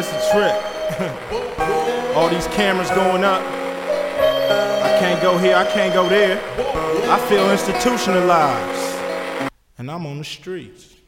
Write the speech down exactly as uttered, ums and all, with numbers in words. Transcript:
it's a trip. All these cameras going up. I can't go here, I can't go there. I feel institutionalized. And I'm on the streets.